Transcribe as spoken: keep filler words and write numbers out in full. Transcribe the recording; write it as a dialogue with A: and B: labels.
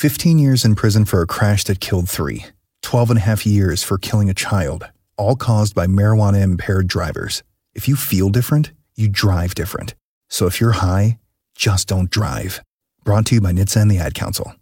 A: fifteen years in prison for a crash that killed three. twelve and a half years for killing a child, all caused by marijuana-impaired drivers. If you feel different, you drive different. So if you're high, just don't drive. Brought to you by N H T S A and the Ad Council.